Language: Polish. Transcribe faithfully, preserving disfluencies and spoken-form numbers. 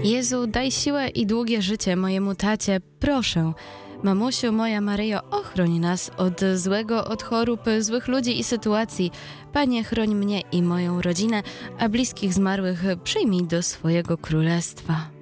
Jezu, daj siłę i długie życie mojemu tacie, proszę. Mamusiu moja Maryjo, ochroń nas od złego, od chorób, złych ludzi i sytuacji. Panie, chroń mnie i moją rodzinę, a bliskich zmarłych przyjmij do swojego królestwa.